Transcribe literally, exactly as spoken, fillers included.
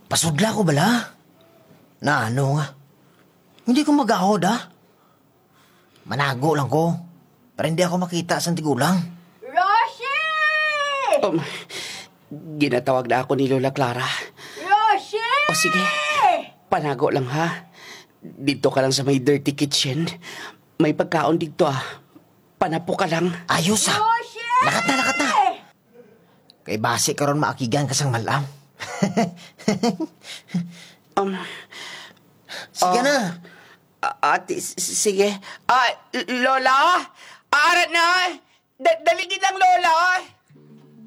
Pasudla ko bala? Na ano nga? Hindi ko magahod ah. Manago lang ko. Pero hindi ako makita sa tigulang. Rosie! Um, ginatawag na ako ni Lola Clara. Rosie! O sige, panago lang ha. Dito ka lang sa may dirty kitchen. May pagkaon dito ah. Panapo ka lang. Ayos ah. Rosie! Lakat na, lakat na. Kay base karon maakigan kasang malam. Um, Sige Ah. na. Ah, ate, s- sige. Ah, L- Lola? Aarat na! Da- daligid ang Lola!